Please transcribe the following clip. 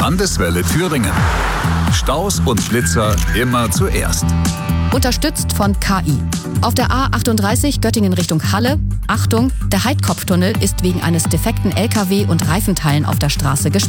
Landeswelle Thüringen. Staus und Flitzer immer zuerst. Unterstützt von KI. Auf der A38 Göttingen Richtung Halle. Achtung, der Heidkopftunnel ist wegen eines defekten LKW und Reifenteilen auf der Straße gesperrt.